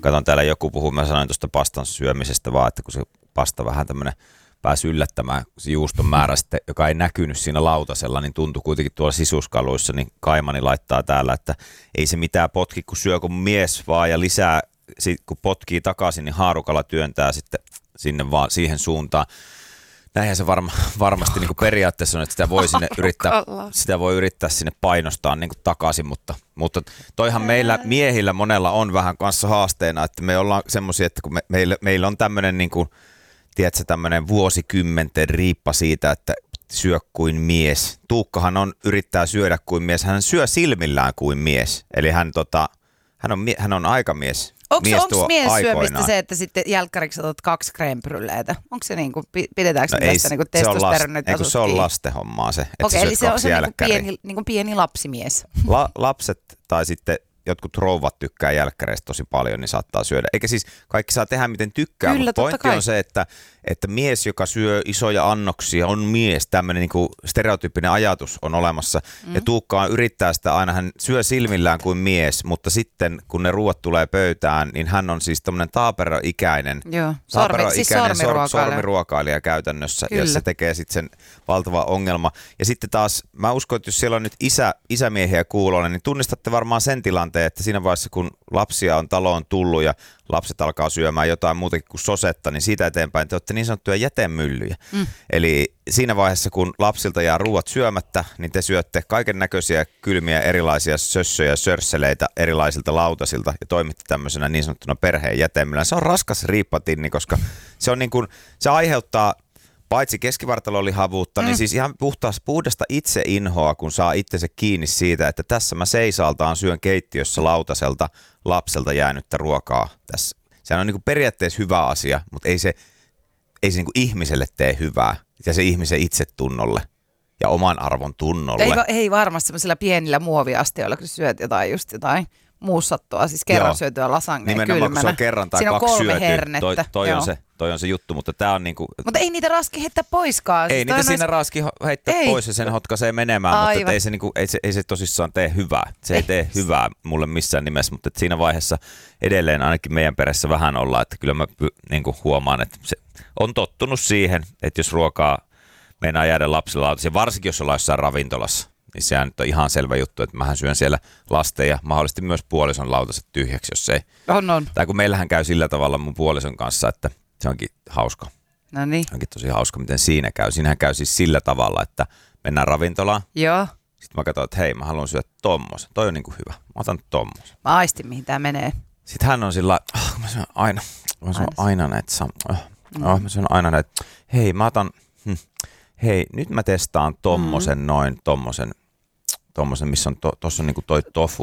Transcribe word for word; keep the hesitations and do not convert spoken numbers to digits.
Katon täällä joku puhuu, mä sanoin tuosta pastan syömisestä vaan, että kun se pasta vähän tämmöinen pääsi yllättämään, se juuston määrä sitten, joka ei näkynyt siinä lautasella, niin tuntui kuitenkin tuolla sisuskaluissa, niin Kaimani laittaa täällä, että ei se mitään potki, kun syö kun mies vaan ja lisää, kun potkii takaisin, niin haarukalla työntää sitten sinne vaan siihen suuntaan. Näinhän se varma, varmasti niin kuin periaatteessa on, että sitä voi, sinne yrittää, sitä voi yrittää sinne painostaa niin kuin takaisin, mutta, mutta toihan meillä miehillä monella on vähän kanssa haasteena, että me ollaan semmoisia, että kun me, meillä, meillä on tämmöinen, niin kuin, tiedätkö, tämmöinen vuosikymmenten riippa siitä, että syö kuin mies. Tuukkahan on, yrittää syödä kuin mies, hän syö silmillään kuin mies, eli hän, tota, hän, on, hän on aikamies. Onko mies, mies syömistä se, että sitten jälkkäriksi otat kaksi crème brûlétä? Onko se niin kuin, pidetäänkö no tästä niin kuin testosteronit asut? Se on lastehommaa se, että okei, sä eli syöt kaksi se on jälkkäriä. niin kuin pieni, niin kuin pieni lapsimies. La, lapset tai sitten jotkut rouvat tykkää jälkkäreistä tosi paljon, niin saattaa syödä. Eikä siis kaikki saa tehdä miten tykkää, Kyllä, mutta pointti kai. on se, että, että mies, joka syö isoja annoksia, on mies. Tämmöinen niin kuin stereotyyppinen ajatus on olemassa. Mm. Ja Tuukka yrittää sitä aina, hän syö silmillään kuin mies, mutta sitten kun ne ruuat tulee pöytään, niin hän on siis tämmöinen taaperoikäinen, Joo. taaperoikäinen siis sor, sormiruokailija käytännössä. Kyllä. Ja se tekee sitten sen valtava ongelma. Ja sitten taas, mä uskon, että jos siellä on nyt isä, isämiehiä kuulolla, niin tunnistatte varmaan sen tilanteen, että siinä vaiheessa, kun lapsia on taloon tullut ja lapset alkaa syömään jotain muutakin kuin sosetta, niin siitä eteenpäin te olette niin sanottuja jätemyllyjä. Mm. Eli siinä vaiheessa, kun lapsilta jää ruuat syömättä, niin te syötte kaiken näköisiä kylmiä erilaisia sössöjä ja sörsseleitä erilaisilta lautasilta ja toimitte tämmöisenä niin sanottuna perheen jätemyllänä. Se on raskas riippatinni, koska se, on niin kuin, se aiheuttaa paitsi keskivartalolihavuutta, mm. niin siis ihan puhtaas, puhdasta itseinhoa, kun saa itsensä kiinni siitä, että tässä mä seisaltaan syön keittiössä lautaselta lapselta jäänyttä ruokaa tässä. Sehän on niin kuin periaatteessa hyvä asia, mutta ei se, ei se niin kuin ihmiselle tee hyvää ja se ihmisen itsetunnolle ja oman arvon tunnolle. Ei, ei varmasti semmoisilla pienillä muoviastioilla, kun syöt jotain just jotain muussattua, siis kerran Joo. syötyä lasagnea kylmänä. Nimenomaan, kun se on kerran tai Siinä kaksi on kolme syötyä. hernettä. Toi, toi, on se, toi on se juttu, mutta tää on niinku... Mutta ei niitä raski heittää poiskaan. Ei siis niitä siinä nois... raski heittää ei. pois ja sen hotkaisee menemään, Aivan. mutta ei se, niinku, ei, se, ei se tosissaan tee hyvää. Se ei, ei tee hyvää mulle missään nimessä, mutta siinä vaiheessa edelleen ainakin meidän perässä vähän ollaan, että kyllä mä niinku huomaan, että se on tottunut siihen, että jos ruokaa meinaa jäädä lapsilla lautasi, varsinkin jos ollaan jossain ravintolassa, niin sehän nyt on ihan selvä juttu, että mähän syön siellä lasten ja mahdollisesti myös puolison lautaset tyhjäksi, jos ei. On, on. Tai kun meillähän käy sillä tavalla mun puolison kanssa, että se onkin hauska. No niin. Onkin tosi hauska, miten siinä käy. Siinähän käy siis sillä tavalla, että mennään ravintolaan. Joo. Sitten mä katson, että hei, mä haluan syödä tommosen. Toi on niinku hyvä. Mä otan tommosen. Mä aistin, mihin tää menee. Sitten hän on sillä, oh, mä syön aina, mä syön aina, aina näitä, oh, mm. oh, mä syön aina näitä, hei, mä otan, hm, hei, nyt mä testaan tommosen, mm. noin tommosen. Tuommoisen, missä on, tuossa to, on niinku toi tofu.